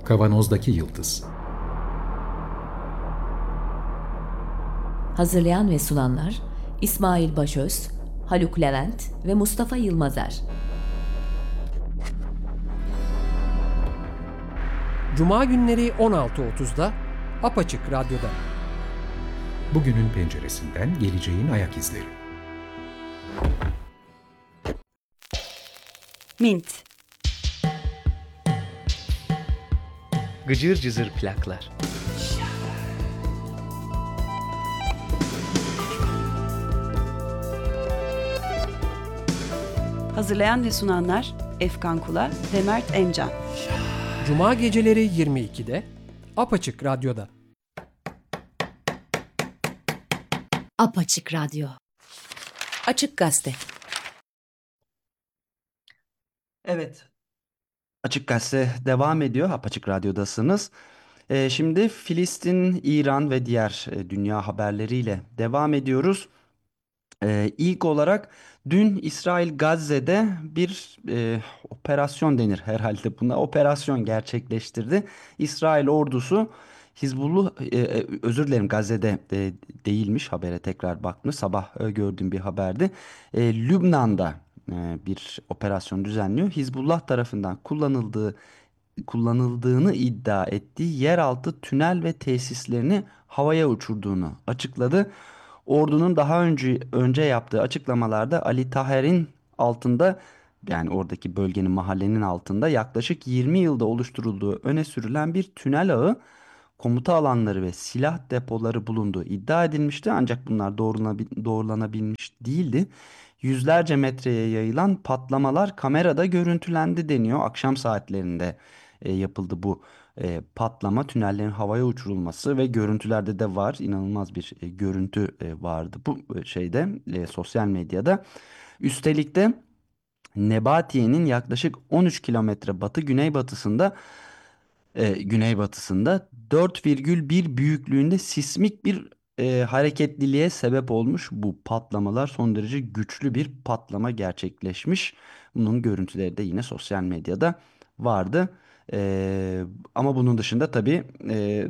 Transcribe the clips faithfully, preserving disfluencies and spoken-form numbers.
Kavanozdaki Yıldız. Hazırlayan ve sunanlar İsmail Başöz, Haluk Levent ve Mustafa Yılmazer. Cuma günleri on altı otuzda Apaçık Radyo'da. Bugünün penceresinden geleceğin ayak izleri. Mint. Gıcır cızır plaklar. Hazırlayan ve sunanlar Efkan Kula ve Mert Emcan. Cuma geceleri yirmi ikide Apaçık Radyo'da. Apaçık Radyo. Açık Gazete. Evet. Açık Gazete devam ediyor. Apaçık Radyo'dasınız. Ee, şimdi Filistin, İran ve diğer e, dünya haberleriyle devam ediyoruz. Ee, ilk olarak dün İsrail Gazze'de bir e, operasyon denir herhalde buna. Operasyon gerçekleştirdi. İsrail ordusu Hizbullah, e, e, özür dilerim, Gazze'de e, değilmiş, habere tekrar baktım. Sabah e, gördüğüm bir haberdi. E, Lübnan'da e, bir operasyon düzenliyor. Hizbullah tarafından kullanıldığı kullanıldığını iddia ettiği yeraltı tünel ve tesislerini havaya uçurduğunu açıkladı. Ordunun daha önce önce yaptığı açıklamalarda Ali Taher'in altında, yani oradaki bölgenin, mahallenin altında yaklaşık yirmi yılda oluşturulduğu öne sürülen bir tünel ağı, komuta alanları ve silah depoları bulunduğu iddia edilmişti. Ancak bunlar doğrulanabil- doğrulanabilmiş değildi. Yüzlerce metreye yayılan patlamalar kamerada görüntülendi deniyor. Akşam saatlerinde e, yapıldı bu e, patlama, tünellerin havaya uçurulması ve görüntülerde de var. İnanılmaz bir e, görüntü e, vardı bu e, şeyde, e, sosyal medyada. Üstelik de Nebatiye'nin yaklaşık on üç kilometre batı güneybatısında e, güneybatısında dört virgül bir büyüklüğünde sismik bir e, hareketliliğe sebep olmuş bu patlamalar. Son derece güçlü bir patlama gerçekleşmiş. Bunun görüntüleri de yine sosyal medyada vardı. E, ama bunun dışında tabii e,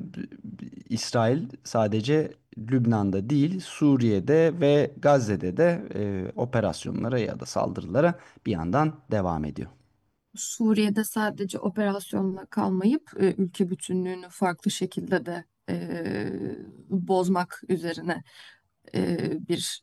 İsrail sadece Lübnan'da değil, Suriye'de ve Gazze'de de e, operasyonlara ya da saldırılara bir yandan devam ediyor. Suriye'de sadece operasyonla kalmayıp e, ülke bütünlüğünü farklı şekilde de e, bozmak üzerine e, bir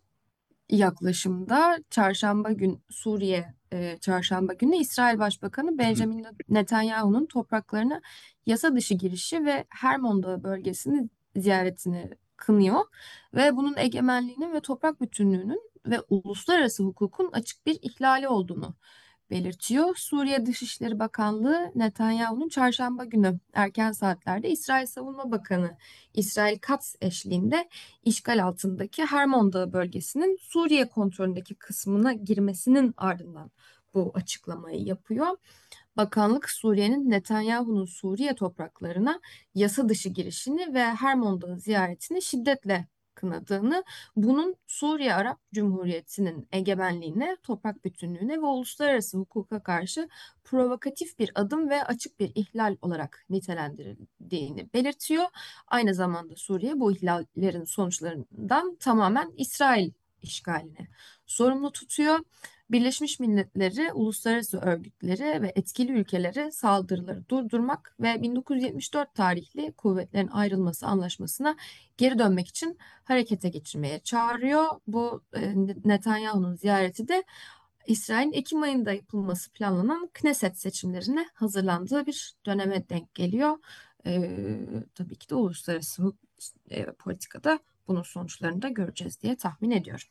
yaklaşımda çarşamba gün Suriye e, çarşamba günü İsrail Başbakanı Benjamin Netanyahu'nun topraklarına yasa dışı girişi ve Hermon Dağı bölgesini ziyaretini kınıyor ve bunun egemenliğinin ve toprak bütünlüğünün ve uluslararası hukukun açık bir ihlali olduğunu belirtiyor. Suriye Dışişleri Bakanlığı Netanyahu'nun çarşamba günü erken saatlerde İsrail Savunma Bakanı İsrail Katz eşliğinde işgal altındaki Hermon Dağı bölgesinin Suriye kontrolündeki kısmına girmesinin ardından bu açıklamayı yapıyor. Bakanlık Suriye'nin Netanyahu'nun Suriye topraklarına yasa dışı girişini ve Hermon Dağı ziyaretini şiddetle kınadığını, bunun Suriye Arap Cumhuriyeti'nin egemenliğine, toprak bütünlüğüne ve uluslararası hukuka karşı provokatif bir adım ve açık bir ihlal olarak nitelendirildiğini belirtiyor. Aynı zamanda Suriye bu ihlallerin sonuçlarından tamamen İsrail işgalini sorumlu tutuyor. Birleşmiş Milletleri, uluslararası örgütleri ve etkili ülkeleri saldırıları durdurmak ve bin dokuz yüz yetmiş dört tarihli kuvvetlerin ayrılması anlaşmasına geri dönmek için harekete geçirmeye çağırıyor. Bu e, Netanyahu'nun ziyareti de İsrail'in Ekim ayında yapılması planlanan Knesset seçimlerine hazırlandığı bir döneme denk geliyor. E, tabii ki de uluslararası hukuk, e, politikada bunun sonuçlarını da göreceğiz diye tahmin ediyorum.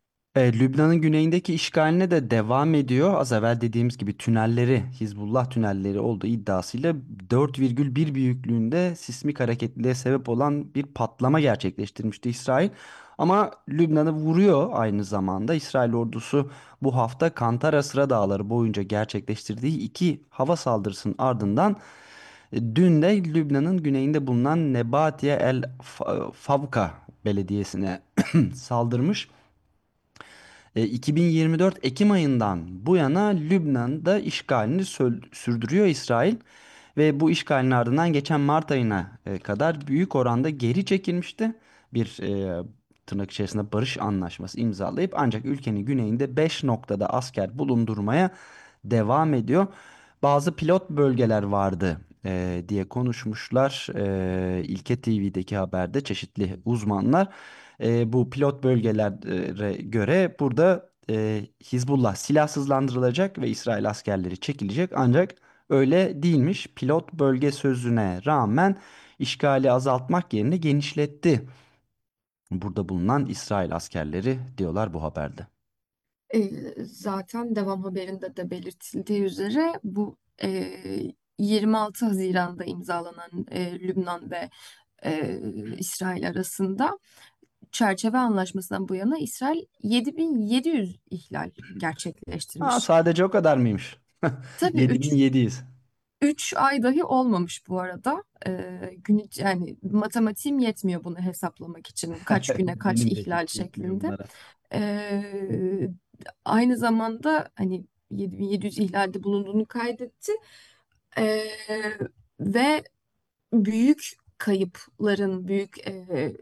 E, Lübnan'ın güneyindeki işgaline de devam ediyor. Az evvel dediğimiz gibi tünelleri, Hizbullah tünelleri olduğu iddiasıyla dört virgül bir büyüklüğünde sismik hareketliliğe sebep olan bir patlama gerçekleştirmişti İsrail. Ama Lübnan'ı vuruyor aynı zamanda. İsrail ordusu bu hafta Kantara Sıra Dağları boyunca gerçekleştirdiği iki hava saldırısının ardından e, dün de Lübnan'ın güneyinde bulunan Nebatiye El Favka belediyesine saldırmış. E, iki bin yirmi dört Ekim ayından bu yana Lübnan'da işgalini sö- sürdürüyor İsrail. ve bu işgalin ardından geçen Mart ayına e, kadar büyük oranda geri çekilmişti. Bir e, tırnak içerisinde barış anlaşması imzalayıp ancak ülkenin güneyinde beş noktada asker bulundurmaya devam ediyor. Bazı pilot bölgeler vardı e, diye konuşmuşlar. E, İlke T V'deki haberde çeşitli uzmanlar. E, bu pilot bölgelere göre burada e, Hizbullah silahsızlandırılacak ve İsrail askerleri çekilecek. Ancak öyle değilmiş. Pilot bölge sözüne rağmen işgali azaltmak yerine genişletti. Burada bulunan İsrail askerleri diyorlar bu haberde. E, Zaten devam haberinde de belirtildiği üzere bu e, yirmi altı Haziran'da imzalanan e, Lübnan ve e, İsrail arasında çerçeve anlaşmasından bu yana İsrail yedi bin yedi yüz ihlal Aa, gerçekleştirmiş. sadece o kadar mıymış? Tabii üç yedi bin yedi yüz. üç ay dahi olmamış bu arada. Ee, gün, yani matematiğim yetmiyor bunu hesaplamak için. Kaç güne kaç Benim de ihlal hiç yetmiyor şeklinde. bunlara. Ee, Aynı zamanda hani yedi bin yedi yüz ihlalde bulunduğunu kaydetti. Ee, Ve büyük kayıpların, büyük e,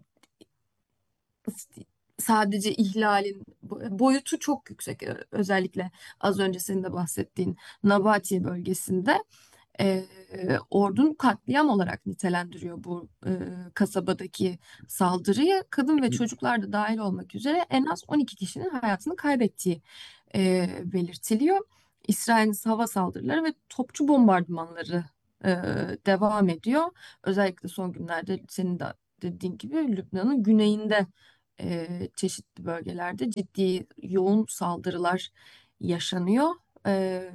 sadece ihlalin boyutu çok yüksek. Özellikle az önce senin de bahsettiğin Nabati bölgesinde e, ordun katliam olarak nitelendiriyor bu e, kasabadaki saldırıyı. Kadın ve çocuklar da dahil olmak üzere en az on iki kişinin hayatını kaybettiği e, belirtiliyor. İsrail'in hava saldırıları ve topçu bombardımanları e, devam ediyor. Özellikle son günlerde senin de dediğin gibi Lübnan'ın güneyinde e, çeşitli bölgelerde ciddi yoğun saldırılar yaşanıyor. E,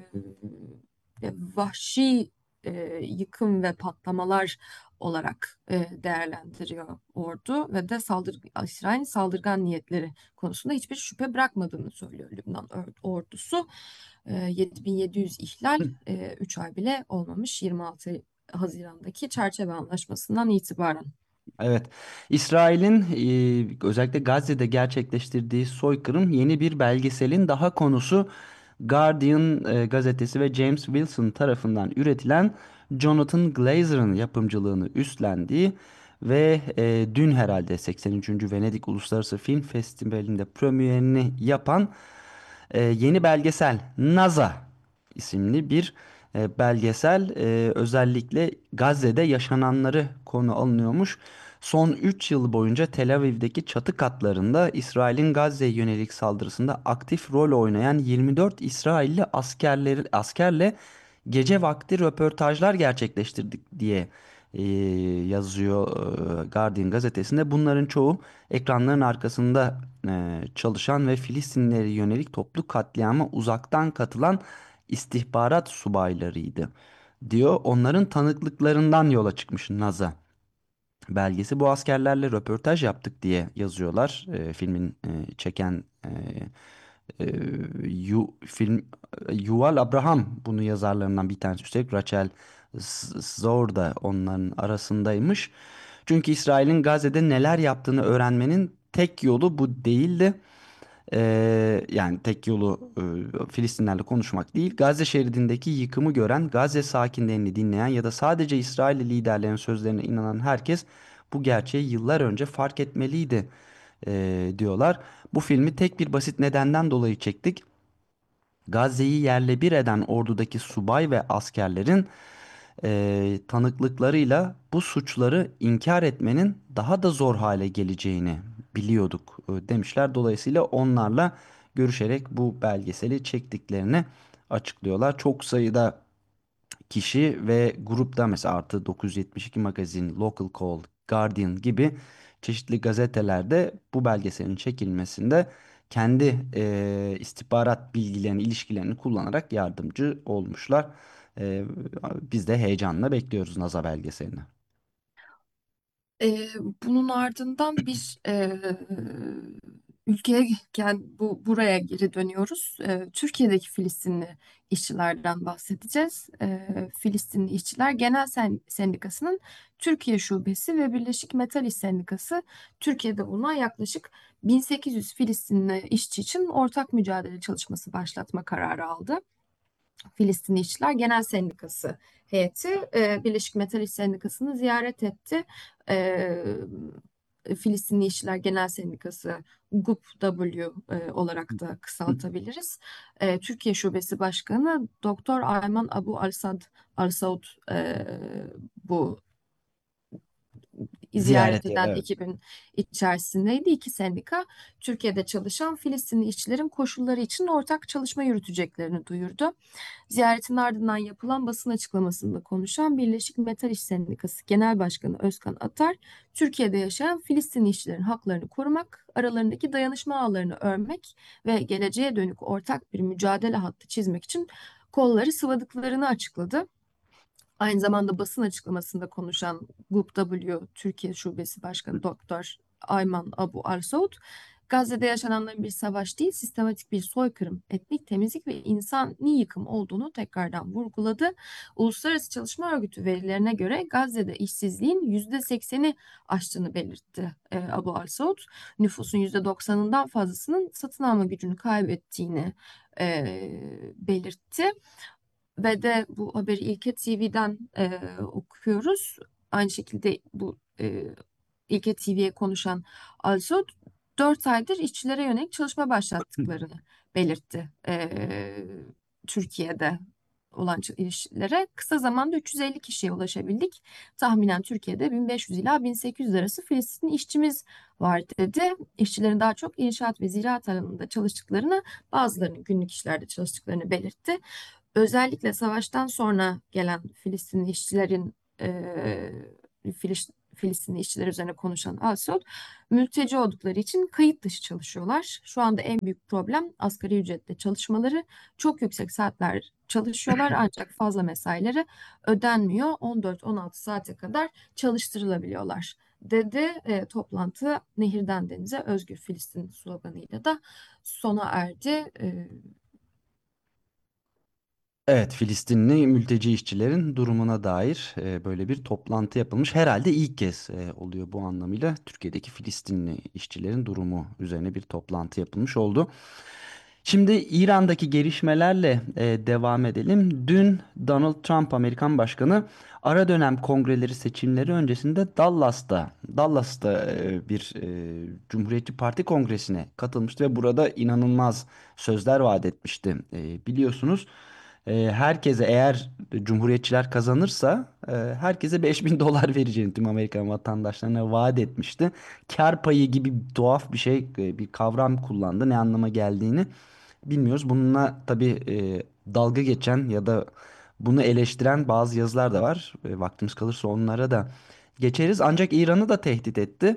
e, Vahşi e, yıkım ve patlamalar olarak e, değerlendiriyor ordu ve de saldır İsrail'in saldırgan niyetleri konusunda hiçbir şüphe bırakmadığını söylüyor Lübnan or- ordusu. E, yedi bin yedi yüz ihlal e, üç ay bile olmamış yirmi altı Haziran'daki çerçeve anlaşmasından itibaren. Evet, İsrail'in e, özellikle Gazze'de gerçekleştirdiği soykırım yeni bir belgeselin daha konusu. Guardian e, gazetesi ve James Wilson tarafından üretilen Jonathan Glazer'ın yapımcılığını üstlendiği ve e, dün herhalde seksen üçüncü. Venedik Uluslararası Film Festivali'nde premierini yapan e, yeni belgesel Naza isimli bir e, belgesel. E, özellikle Gazze'de yaşananları konu alınıyormuş. Son üç yıl boyunca Tel Aviv'deki çatı katlarında İsrail'in Gazze'ye yönelik saldırısında aktif rol oynayan yirmi dört İsrailli askerleri, askerle gece vakti röportajlar gerçekleştirdik diye e, yazıyor e, Guardian gazetesinde. Bunların çoğu ekranların arkasında e, çalışan ve Filistinlere yönelik toplu katliama uzaktan katılan istihbarat subaylarıydı diyor. Onların tanıklıklarından yola çıkmış Naza belgesi. Bu askerlerle röportaj yaptık diye yazıyorlar. E, filmin e, çeken e, e, Yu, film Yuval Abraham bunu yazarlarından bir tanesi. Üstelik Rachel Z- Zor da onların arasındaymış. Çünkü İsrail'in Gazze'de neler yaptığını öğrenmenin tek yolu bu değildi. Ee, yani tek yolu e, Filistinlerle konuşmak değil. Gazze şeridindeki yıkımı gören, Gazze sakinlerini dinleyen ya da sadece İsrailli liderlerin sözlerine inanan herkes bu gerçeği yıllar önce fark etmeliydi e, diyorlar. Bu filmi tek bir basit nedenden dolayı çektik. Gazze'yi yerle bir eden ordudaki subay ve askerlerin e, tanıklıklarıyla bu suçları inkar etmenin daha da zor hale geleceğini biliyorduk e, demişler. Dolayısıyla onlarla görüşerek bu belgeseli çektiklerini açıklıyorlar. Çok sayıda kişi ve grupta mesela artı dokuz yüz yetmiş iki magazin, Local Call, Guardian gibi çeşitli gazetelerde bu belgeselin çekilmesinde kendi e, istihbarat bilgilerini, ilişkilerini kullanarak yardımcı olmuşlar. E, Biz de heyecanla bekliyoruz NASA belgeselini. Ee, Bunun ardından bir e, ülkeye gel- bu buraya geri dönüyoruz. Ee, Türkiye'deki Filistinli işçilerden bahsedeceğiz. Ee, Filistinli İşçiler Genel Sen- Sendikası'nın Türkiye Şubesi ve Birleşik Metal İş Sendikası Türkiye'de bulunan yaklaşık bin sekiz yüz Filistinli işçi için ortak mücadele çalışması başlatma kararı aldı. Filistin İşçiler Genel Sendikası heyeti e, Birleşik Metal İş Sendikası'nı ziyaret etti. E, Filistinli İşçiler Genel Sendikası G U P W e, olarak da kısaltabiliriz. E, Türkiye Şubesi Başkanı Doktor Ayman Abu Al-Sad Al-Saud e, bu ziyaret Ziyaret yeri, eden evet. ekibin içerisindeydi. İki sendika Türkiye'de çalışan Filistinli işçilerin koşulları için ortak çalışma yürüteceklerini duyurdu. Ziyaretin ardından yapılan basın açıklamasında konuşan Birleşik Metal İş Sendikası Genel Başkanı Özkan Atar, Türkiye'de yaşayan Filistinli işçilerin haklarını korumak, aralarındaki dayanışma ağlarını örmek ve geleceğe dönük ortak bir mücadele hattı çizmek için kolları sıvadıklarını açıkladı. Aynı zamanda basın açıklamasında konuşan G U P W Türkiye Şubesi Başkanı Doktor Ayman Abu Arsaud, Gazze'de yaşananların bir savaş değil, sistematik bir soykırım, etnik temizlik ve insani yıkım olduğunu tekrardan vurguladı. Uluslararası Çalışma Örgütü verilerine göre Gazze'de işsizliğin yüzde sekseni aştığını belirtti e, Abu Arsaud. Nüfusun yüzde doksanından fazlasının satın alma gücünü kaybettiğini e, belirtti. Ve de bu haberi İlke T V'den e, okuyoruz. Aynı şekilde bu e, İlke T V'ye konuşan Alsot dört aydır işçilere yönelik çalışma başlattıklarını belirtti. E, Türkiye'de olan işçilere kısa zamanda üç yüz elli kişiye ulaşabildik. Tahminen Türkiye'de bin beş yüz ila bin sekiz yüz arası Filistinli işçimiz var dedi. İşçilerin daha çok inşaat ve ziraat alanında çalıştıklarını, bazılarının günlük işlerde çalıştıklarını belirtti. Özellikle savaştan sonra gelen Filistinli işçilerin e, Filis- Filistinli işçiler üzerine konuşan Al-Saud, mülteci oldukları için kayıt dışı çalışıyorlar. Şu anda en büyük problem asgari ücretle çalışmaları. Çok yüksek saatler çalışıyorlar ancak fazla mesaileri ödenmiyor. on dört on altı saate kadar çalıştırılabiliyorlar dedi. E, toplantı Nehirden Denize Özgür Filistin sloganıyla da sona erdi. E, Evet, Filistinli mülteci işçilerin durumuna dair e, böyle bir toplantı yapılmış. Herhalde ilk kez e, oluyor bu anlamıyla. Türkiye'deki Filistinli işçilerin durumu üzerine bir toplantı yapılmış oldu. Şimdi İran'daki gelişmelerle e, devam edelim. Dün Donald Trump, Amerikan Başkanı, ara dönem kongreleri seçimleri öncesinde Dallas'ta Dallas'ta e, bir e, Cumhuriyetçi Parti kongresine katılmıştı ve burada inanılmaz sözler vaat etmişti. E, biliyorsunuz, e, herkese, eğer Cumhuriyetçiler kazanırsa e, herkese beş bin dolar vereceğini tüm Amerikan vatandaşlarına vaat etmişti. Kar payı gibi tuhaf bir şey, e, bir kavram kullandı. Ne anlama geldiğini bilmiyoruz. Bununla tabii e, dalga geçen ya da bunu eleştiren bazı yazılar da var. E, vaktimiz kalırsa onlara da geçeriz. Ancak İran'ı da tehdit etti.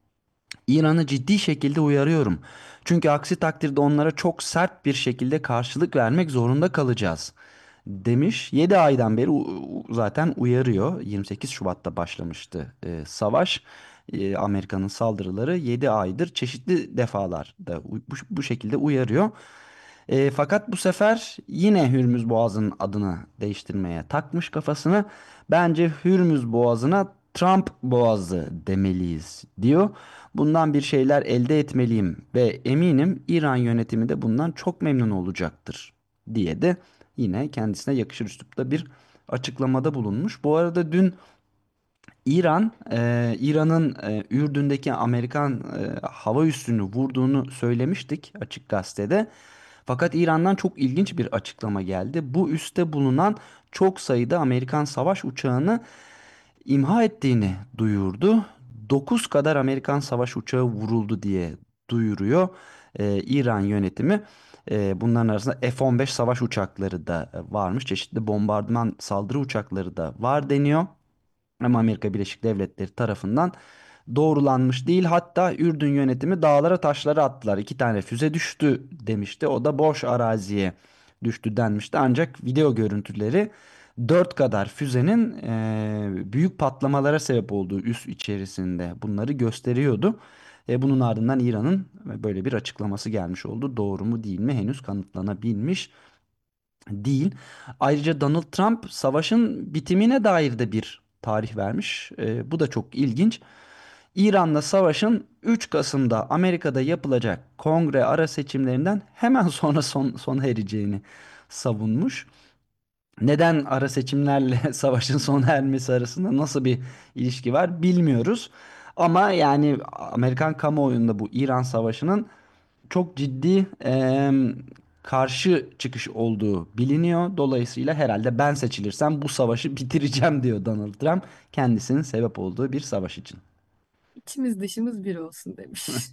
İran'ı ciddi şekilde uyarıyorum. Çünkü aksi takdirde onlara çok sert bir şekilde karşılık vermek zorunda kalacağız demiş. Yedi aydan beri u- u- zaten uyarıyor. yirmi sekiz Şubat'ta başlamıştı e, savaş. E, Amerika'nın saldırıları yedi aydır çeşitli defalarda u- bu, bu şekilde uyarıyor. E, fakat bu sefer yine Hürmüz Boğazı'nın adını değiştirmeye takmış kafasını. Bence Hürmüz Boğazı'na Trump Boğazı demeliyiz diyor. Bundan bir şeyler elde etmeliyim ve eminim İran yönetimi de bundan çok memnun olacaktır diye de yine kendisine yakışır üslupta bir açıklamada bulunmuş. Bu arada dün İran, e, İran'ın e, Ürdün'deki Amerikan e, hava üssünü vurduğunu söylemiştik Açık Gazete'de. Fakat İran'dan çok ilginç bir açıklama geldi. Bu üste bulunan çok sayıda Amerikan savaş uçağını imha ettiğini duyurdu. Dokuz kadar Amerikan savaş uçağı vuruldu diye duyuruyor e, İran yönetimi. E, bunların arasında F on beş savaş uçakları da varmış. Çeşitli bombardıman saldırı uçakları da var deniyor. Ama Amerika Birleşik Devletleri tarafından doğrulanmış değil. Hatta Ürdün yönetimi dağlara taşlara attılar. İki tane füze düştü demişti. O da boş araziye düştü denmişti. Ancak video görüntüleri dört kadar füzenin eee, büyük patlamalara sebep olduğu üs içerisinde bunları gösteriyordu. E, bunun ardından İran'ın böyle bir açıklaması gelmiş oldu. Doğru mu değil mi henüz kanıtlanabilmiş değil. Ayrıca Donald Trump savaşın bitimine dair de bir tarih vermiş. E, bu da çok ilginç. İran'la savaşın üç Kasım'da Amerika'da yapılacak kongre ara seçimlerinden hemen sonra son, sona ereceğini savunmuş. Neden ara seçimlerle savaşın sona ermesi arasında nasıl bir ilişki var bilmiyoruz. Ama yani Amerikan kamuoyunda bu İran Savaşı'nın çok ciddi em, karşı çıkış olduğu biliniyor. Dolayısıyla herhalde ben seçilirsem bu savaşı bitireceğim diyor Donald Trump. Kendisinin sebep olduğu bir savaş için. İçimiz dışımız bir olsun demiş.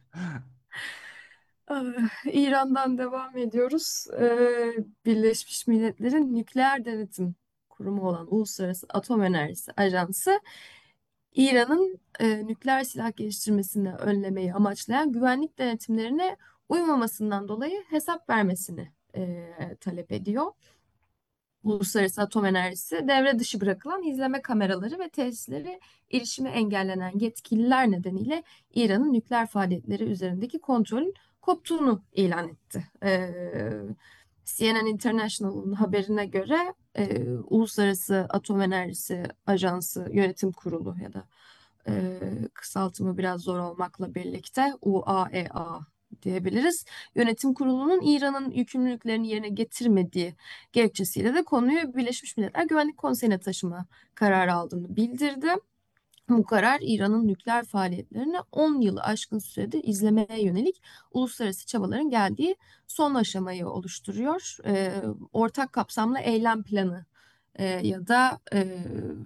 Ah, İran'dan devam ediyoruz. Ee, Birleşmiş Milletler'in nükleer denetim kurumu olan Uluslararası Atom Enerjisi Ajansı, İran'ın e, nükleer silah geliştirmesini önlemeyi amaçlayan güvenlik denetimlerine uymamasından dolayı hesap vermesini e, talep ediyor. Uluslararası Atom Enerjisi, devre dışı bırakılan izleme kameraları ve tesislere erişimi engellenen yetkililer nedeniyle İran'ın nükleer faaliyetleri üzerindeki kontrolün koptuğunu ilan etti. Ee, C N N International'ın haberine göre e, Uluslararası Atom Enerjisi Ajansı Yönetim Kurulu ya da e, kısaltımı biraz zor olmakla birlikte U A E A diyebiliriz. Yönetim Kurulu'nun İran'ın yükümlülüklerini yerine getirmediği gerekçesiyle de konuyu Birleşmiş Milletler Güvenlik Konseyi'ne taşıma kararı aldığını bildirdi. Bu karar İran'ın nükleer faaliyetlerini on yılı aşkın süredir izlemeye yönelik uluslararası çabaların geldiği son aşamayı oluşturuyor. Ee, ortak kapsamlı eylem planı e, ya da e,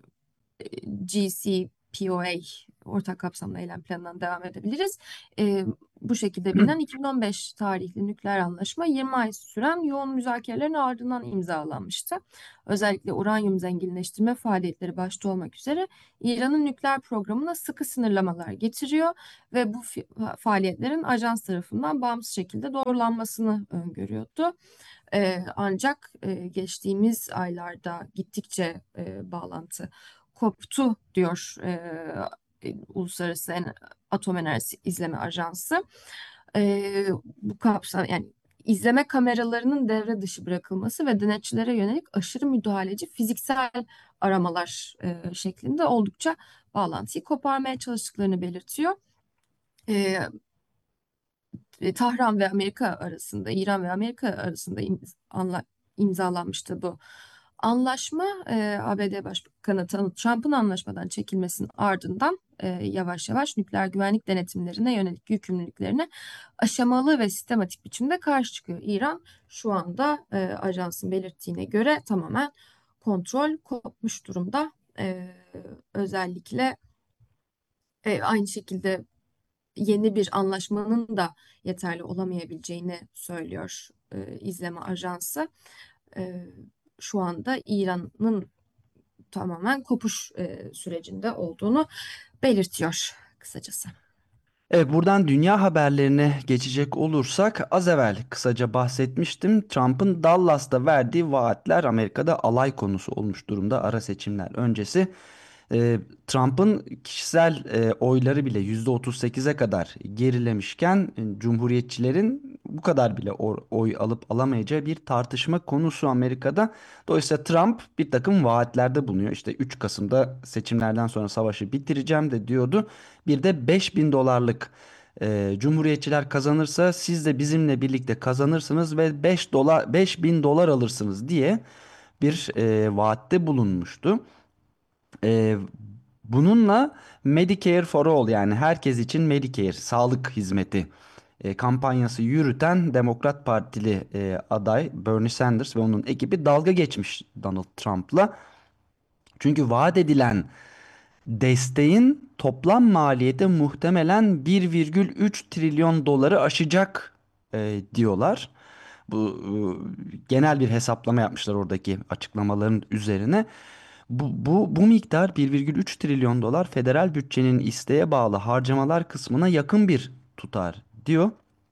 G C P O A, ortak kapsamlı eylem planından devam edebiliriz. Ee, bu şekilde bilinen iki bin on beş tarihli nükleer anlaşma yirmi ay süren yoğun müzakerelerin ardından imzalanmıştı. Özellikle uranyum zenginleştirme faaliyetleri başta olmak üzere İran'ın nükleer programına sıkı sınırlamalar getiriyor ve bu fi- faaliyetlerin ajans tarafından bağımsız şekilde doğrulanmasını öngörüyordu. Ee, ancak e, geçtiğimiz aylarda gittikçe e, bağlantı koptu diyor e, e, Uluslararası En- Atom Enerjisi İzleme Ajansı. E, bu kapsam yani izleme kameralarının devre dışı bırakılması ve denetçilere yönelik aşırı müdahaleci fiziksel aramalar e, şeklinde oldukça bağlantıyı koparmaya çalıştıklarını belirtiyor. E, e, Tahran ve Amerika arasında, İran ve Amerika arasında im- anla- imzalanmıştı bu anlaşma. E, A B D Başkanı Donald Trump'ın anlaşmadan çekilmesinin ardından e, yavaş yavaş nükleer güvenlik denetimlerine yönelik yükümlülüklerine aşamalı ve sistematik biçimde karşı çıkıyor. İran şu anda e, ajansın belirttiğine göre tamamen kontrol kopmuş durumda. E, özellikle e, aynı şekilde yeni bir anlaşmanın da yeterli olamayabileceğini söylüyor e, izleme ajansı. E, Şu anda İran'ın tamamen kopuş e, sürecinde olduğunu belirtiyor kısacası. Evet, buradan dünya haberlerine geçecek olursak az evvel kısaca bahsetmiştim. Trump'ın Dallas'ta verdiği vaatler Amerika'da alay konusu olmuş durumda ara seçimler öncesi. Ee, Trump'ın kişisel e, oyları bile yüzde otuz sekize kadar gerilemişken e, Cumhuriyetçilerin bu kadar bile or- oy alıp alamayacağı bir tartışma konusu Amerika'da. Dolayısıyla Trump bir takım vaatlerde bulunuyor. İşte üç Kasım'da seçimlerden sonra savaşı bitireceğim de diyordu. Bir de beş bin dolarlık e, Cumhuriyetçiler kazanırsa siz de bizimle birlikte kazanırsınız ve beş dolar beş bin dolar alırsınız diye bir e, vaatte bulunmuştu. E, Bununla Medicare for All, yani herkes için Medicare sağlık hizmeti e, kampanyası yürüten Demokrat Partili e, aday Bernie Sanders ve onun ekibi dalga geçmiş Donald Trump'la. Çünkü vaat edilen desteğin toplam maliyeti muhtemelen bir virgül üç trilyon doları aşacak e, diyorlar. Bu e, genel bir hesaplama yapmışlar oradaki açıklamaların üzerine. Bu, bu, bu miktar bir virgül üç trilyon dolar federal bütçenin isteğe bağlı harcamalar kısmına yakın bir tutar diyor.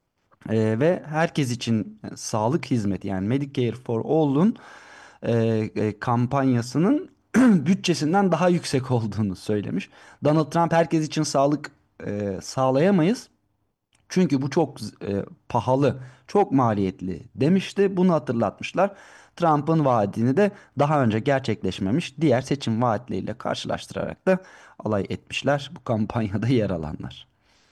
E, ve herkes için e, sağlık hizmeti, yani Medicare for All'un e, e, kampanyasının bütçesinden daha yüksek olduğunu söylemiş. Donald Trump herkes için sağlık e, sağlayamayız. Çünkü bu çok e, pahalı, çok maliyetli demişti. Bunu hatırlatmışlar. Trump'ın vaadini de daha önce gerçekleşmemiş diğer seçim vaatleriyle karşılaştırarak da alay etmişler bu kampanyada yer alanlar.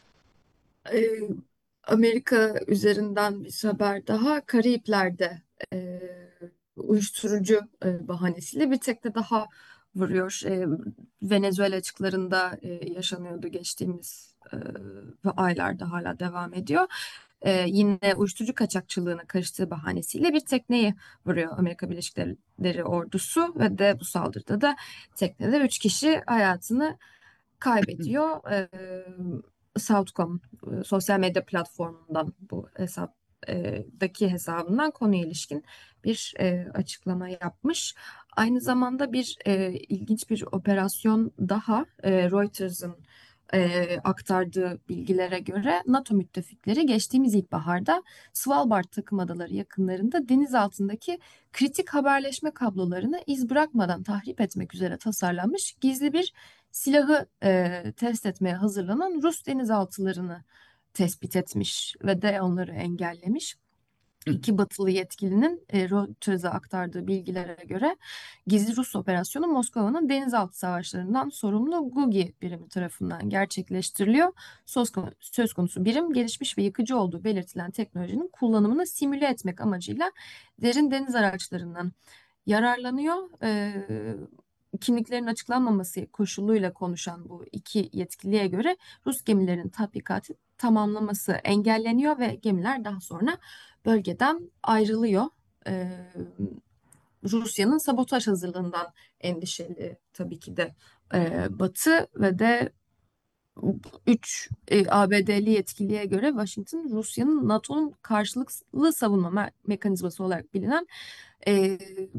Ee, Amerika üzerinden bir haber daha. Karayipler'de e, uyuşturucu e, bahanesiyle bir tekne daha vuruyor. E, Venezuela açıklarında e, yaşanıyordu geçtiğimiz e, aylarda hala devam ediyor. E, yine uyuşturucu kaçakçılığına karıştığı bahanesiyle bir tekneyi vuruyor Amerika Birleşik Devletleri ordusu ve de bu saldırıda da teknede üç kişi hayatını kaybediyor. E, Southcom e, sosyal medya platformundan bu hesaptaki hesabından konuya ilişkin bir e, açıklama yapmış. Aynı zamanda bir e, ilginç bir operasyon daha e, Reuters'ın e, aktardığı bilgilere göre NATO müttefikleri geçtiğimiz ilkbaharda Svalbard takım adaları yakınlarında deniz altındaki kritik haberleşme kablolarını iz bırakmadan tahrip etmek üzere tasarlanmış gizli bir silahı e, test etmeye hazırlanan Rus denizaltılarını tespit etmiş ve de onları engellemiş. İki batılı yetkilinin e, Reuters'a aktardığı bilgilere göre gizli Rus operasyonu Moskova'nın denizaltı savaşlarından sorumlu Gugi birimi tarafından gerçekleştiriliyor. Söz konusu, söz konusu birim gelişmiş ve yıkıcı olduğu belirtilen teknolojinin kullanımını simüle etmek amacıyla derin deniz araçlarından yararlanıyor. E, kimliklerin açıklanmaması koşuluyla konuşan bu iki yetkiliye göre Rus gemilerinin tatbikatı tamamlaması engelleniyor ve gemiler daha sonra bölgeden ayrılıyor. Ee, Rusya'nın sabotaj hazırlığından endişeli tabii ki de e, Batı ve de üç e, A B D'li yetkiliye göre Washington, Rusya'nın NATO'nun karşılıklı savunma me- mekanizması olarak bilinen e,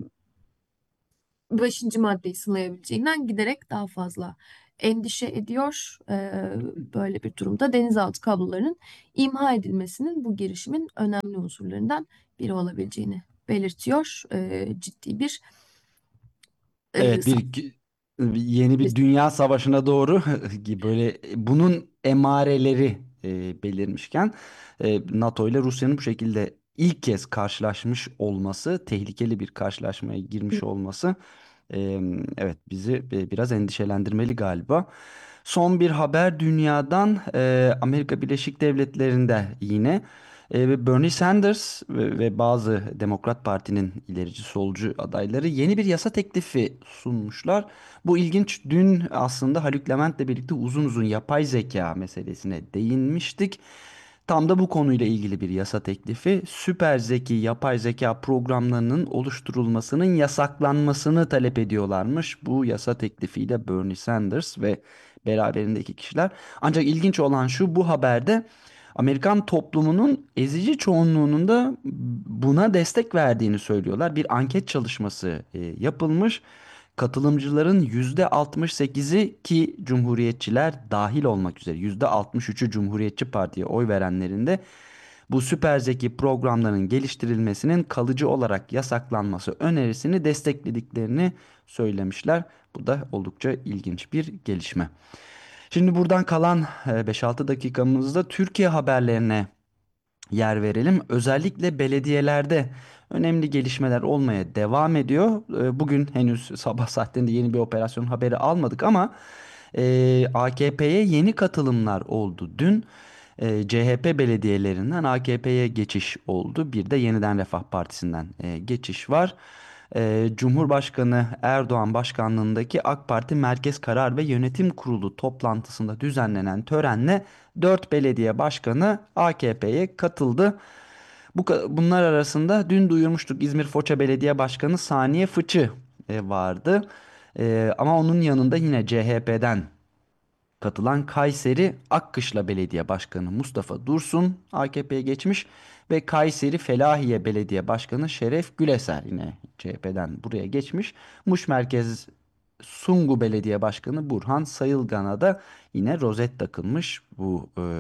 beşinci maddeyi sınlayabileceğinden giderek daha fazla endişe ediyor. Ee, böyle bir durumda denizaltı kablolarının imha edilmesinin bu girişimin önemli unsurlarından biri olabileceğini belirtiyor. Ee, ciddi bir e, Evet, bir yeni bir dünya savaşına doğru gibi böyle bunun emareleri e, belirmişken e, NATO ile Rusya'nın bu şekilde ilk kez karşılaşmış olması, tehlikeli bir karşılaşmaya girmiş olması e, evet bizi e, biraz endişelendirmeli galiba. Son bir haber dünyadan e, Amerika Birleşik Devletleri'nde yine e, ve Bernie Sanders ve, ve bazı Demokrat Parti'nin ilerici solcu adayları yeni bir yasa teklifi sunmuşlar. Bu ilginç. Dün aslında Haluk Levent'le birlikte uzun uzun yapay zeka meselesine değinmiştik. Tam da bu konuyla ilgili bir yasa teklifi. Süper zeki yapay zeka programlarının oluşturulmasının yasaklanmasını talep ediyorlarmış. Bu yasa teklifiyle Bernie Sanders ve beraberindeki kişiler. Ancak ilginç olan şu, bu haberde Amerikan toplumunun ezici çoğunluğunun da buna destek verdiğini söylüyorlar. Bir anket çalışması e, yapılmış. Katılımcıların yüzde altmış sekizi, ki Cumhuriyetçiler dahil olmak üzere yüzde altmış üçü Cumhuriyetçi Parti'ye oy verenlerin de bu süper zeki programların geliştirilmesinin kalıcı olarak yasaklanması önerisini desteklediklerini söylemişler. Bu da oldukça ilginç bir gelişme. Şimdi buradan kalan e, beş altı dakikamızda Türkiye haberlerine yer verelim. Özellikle belediyelerde önemli gelişmeler olmaya devam ediyor. E, Bugün henüz sabah saatlerinde yeni bir operasyon haberi almadık ama e, A K P'ye yeni katılımlar oldu. Dün e, C H P belediyelerinden A K P'ye geçiş oldu. Bir de Yeniden Refah Partisi'nden e, geçiş var. E, Cumhurbaşkanı Erdoğan başkanlığındaki AK Parti Merkez Karar ve Yönetim Kurulu toplantısında düzenlenen törenle dört belediye başkanı A K P'ye katıldı. Bu, bunlar arasında dün duyurmuştuk, İzmir Foça Belediye Başkanı Saniye Fıçı e, vardı. E, ama onun yanında yine C H P'den katılan Kayseri Akkışla Belediye Başkanı Mustafa Dursun A K P'ye geçmiş ve Kayseri Felahiye Belediye Başkanı Şeref Güleser yine C H P'den buraya geçmiş. Muş Merkez Sungu Belediye Başkanı Burhan Sayılgan'a da yine rozet takılmış bu e,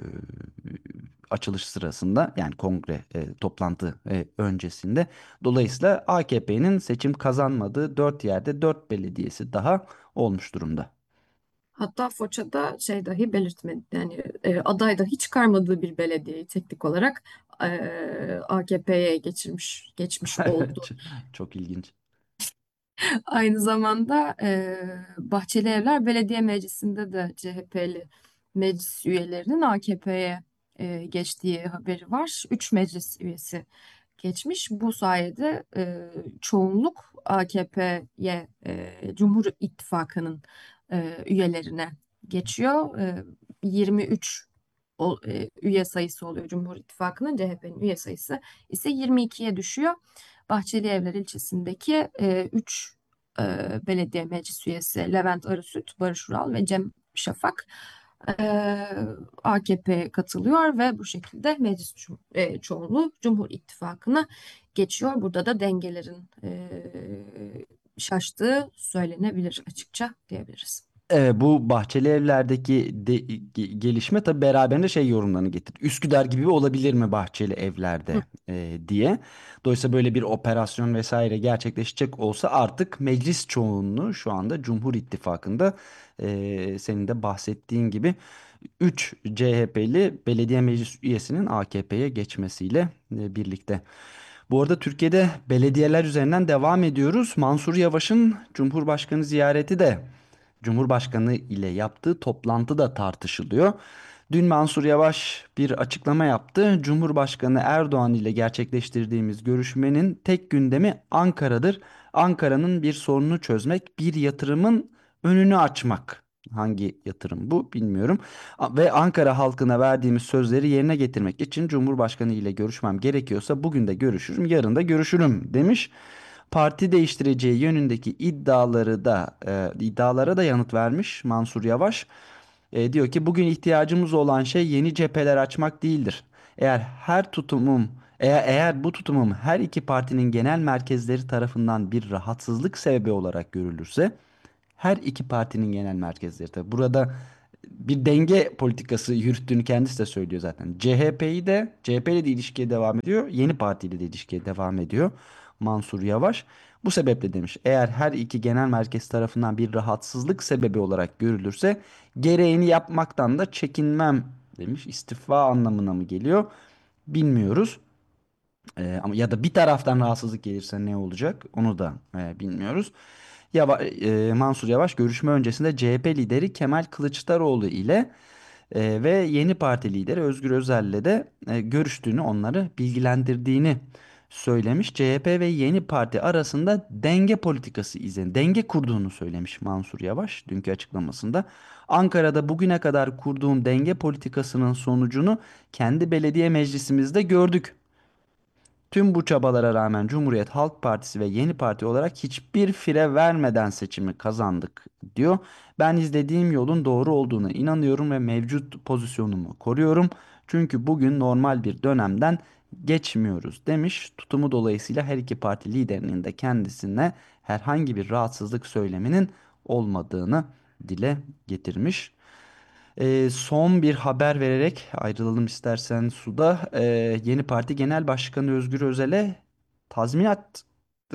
açılış sırasında, yani kongre e, toplantı e, öncesinde. Dolayısıyla A K P'nin seçim kazanmadığı dört yerde dört belediyesi daha olmuş durumda. hatta Foça'da şey dahi belirtmedi yani e, aday dahi çıkarmadığı bir belediyeyi teknik olarak e, A K P'ye geçirmiş geçmiş oldu. Çok ilginç. Aynı zamanda e, Bahçeli Evler Belediye Meclisi'nde de C H P'li meclis üyelerinin A K P'ye e, geçtiği haberi var. Üç meclis üyesi geçmiş. Bu sayede e, çoğunluk A K P'ye, e, Cumhur İttifakı'nın e, üyelerine geçiyor. E, yirmi üç o, e, üye sayısı oluyor Cumhur İttifakı'nın, C H P'nin üye sayısı ise yirmi ikiye düşüyor. Bahçelievler ilçesindeki üç belediye meclis üyesi Levent Arısüt, Barış Ural ve Cem Şafak e, A K P'ye katılıyor ve bu şekilde meclis ço- e, çoğunluğu Cumhur İttifakı'na geçiyor. Burada da dengelerin e, şaştığı söylenebilir açıkça diyebiliriz. Evet, bu Bahçeli Evler'deki de- ge- gelişme tabii beraberinde şey yorumlarını getirdi. Üsküdar gibi olabilir mi Bahçeli Evler'de e, diye. Dolayısıyla böyle bir operasyon vesaire gerçekleşecek olsa artık meclis çoğunluğu şu anda Cumhur İttifakı'nda, e, senin de bahsettiğin gibi üç C H P'li belediye meclis üyesinin A K P'ye geçmesiyle e, birlikte. Bu arada Türkiye'de belediyeler üzerinden devam ediyoruz. Mansur Yavaş'ın Cumhurbaşkanı ziyareti de Cumhurbaşkanı ile yaptığı toplantı da tartışılıyor. Dün Mansur Yavaş bir açıklama yaptı. Cumhurbaşkanı Erdoğan ile gerçekleştirdiğimiz görüşmenin tek gündemi Ankara'dır. Ankara'nın bir sorununu çözmek, bir yatırımın önünü açmak. Hangi yatırım bu bilmiyorum. A- Ve Ankara halkına verdiğimiz sözleri yerine getirmek için Cumhurbaşkanı ile görüşmem gerekiyorsa bugün de görüşürüm, yarın da görüşürüm demiş. Parti değiştireceği yönündeki iddiaları da e, iddialara da yanıt vermiş Mansur Yavaş. E, diyor ki bugün ihtiyacımız olan şey yeni cepheler açmak değildir. Eğer her tutumum eğer, eğer bu tutumum her iki partinin genel merkezleri tarafından bir rahatsızlık sebebi olarak görülürse, her iki partinin genel merkezleri tabii burada bir denge politikası yürüttüğünü kendisi de söylüyor zaten. C H P'yi de C H P ile de ilişkiye devam ediyor. Yeni Parti ile de ilişkiye devam ediyor Mansur Yavaş. Bu sebeple demiş, eğer her iki genel merkez tarafından bir rahatsızlık sebebi olarak görülürse gereğini yapmaktan da çekinmem demiş. İstifa anlamına mı geliyor bilmiyoruz. Ee, ama ya da bir taraftan rahatsızlık gelirse ne olacak onu da e, bilmiyoruz. Yava, e, Mansur Yavaş görüşme öncesinde C H P lideri Kemal Kılıçdaroğlu ile e, ve yeni parti lideri Özgür Özel'le de e, görüştüğünü, onları bilgilendirdiğini söylemiş. C H P ve yeni parti arasında denge politikası izlen, denge kurduğunu söylemiş Mansur Yavaş dünkü açıklamasında. Ankara'da bugüne kadar kurduğum denge politikasının sonucunu kendi belediye meclisimizde gördük. Tüm bu çabalara rağmen Cumhuriyet Halk Partisi ve Yeni Parti olarak hiçbir fire vermeden seçimi kazandık diyor. Ben izlediğim yolun doğru olduğuna inanıyorum ve mevcut pozisyonumu koruyorum. Çünkü bugün normal bir dönemden geçmiyoruz demiş. Tutumu dolayısıyla her iki parti liderinin de kendisine herhangi bir rahatsızlık söyleminin olmadığını dile getirmiş. Ee, son bir haber vererek ayrılalım istersen Suda. Ee, yeni Parti Genel Başkanı Özgür Özel'e tazminat e,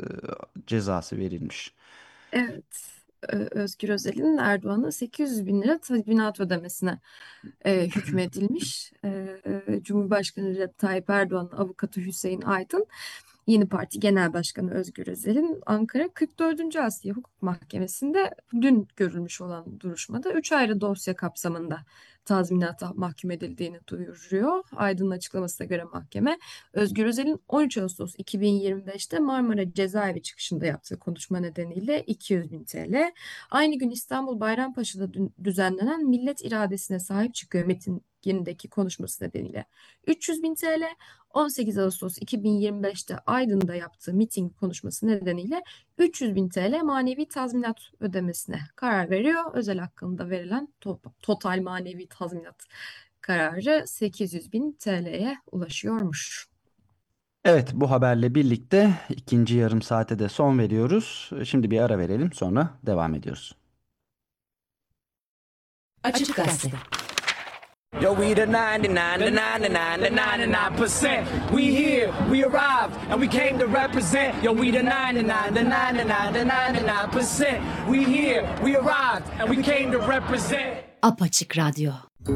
cezası verilmiş. Evet, e, Özgür Özel'in Erdoğan'a sekiz yüz bin lira tazminat ödemesine e, hükmedilmiş. E, e, Cumhurbaşkanı Recep Tayyip Erdoğan'ın avukatı Hüseyin Aydın, Yeni Parti Genel Başkanı Özgür Özel'in Ankara kırk dördüncü Asliye Hukuk Mahkemesi'nde dün görülmüş olan duruşmada üç ayrı dosya kapsamında tazminata mahkum edildiğini duyuruyor. Aydın'ın açıklamasına göre mahkeme, Özgür Özel'in on üç Ağustos iki bin yirmi beşte Marmara Cezaevi çıkışında yaptığı konuşma nedeniyle iki yüz bin T L, aynı gün İstanbul Bayrampaşa'da dü- düzenlenen Millet İradesine Sahip Çıkıyor mitingindeki konuşması nedeniyle üç yüz bin T L, on sekiz Ağustos iki bin yirmi beşte Aydın'da yaptığı miting konuşması nedeniyle üç yüz bin T L manevi tazminat ödemesine karar veriyor. Özel hakkında verilen to- total manevi tazminat kararı sekiz yüz bin T L'ye ulaşıyormuş. Evet, bu haberle birlikte ikinci yarım saate de son veriyoruz. Şimdi bir ara verelim, sonra devam ediyoruz. Açık Gazete. Yo, we the ninety-nine, the ninety-nine, the ninety-nine percent. We here, we arrived, and we came to represent. Yo, we the ninety-nine, the ninety-nine, the ninety-nine percent. We here, we arrived, and we came to represent. Apaçık Radyo.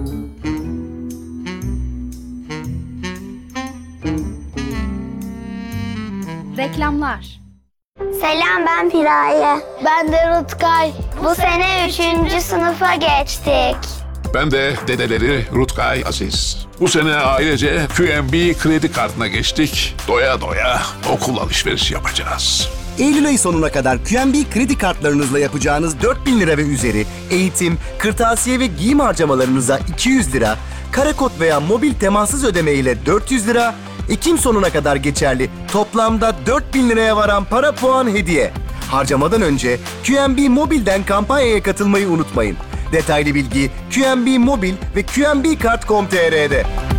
Reklamlar. Selam, ben Piraye. Ben de Rutkay. Bu sene üçüncü sınıfa geçtik. Ben de dedeleri Rutkay Aziz. Bu sene ailece Q M B kredi kartına geçtik. Doya doya okul alışverişi yapacağız. Eylül ayı sonuna kadar Q M B kredi kartlarınızla yapacağınız dört bin lira ve üzeri eğitim, kırtasiye ve giyim harcamalarınıza iki yüz lira, karakod veya mobil temassız ödeme ile dört yüz lira, Ekim sonuna kadar geçerli toplamda dört bin liraya varan para puan hediye. Harcamadan önce Q M B Mobil'den kampanyaya katılmayı unutmayın. Detaylı bilgi Q M B Mobil ve Q M B Kart nokta com nokta tr'de.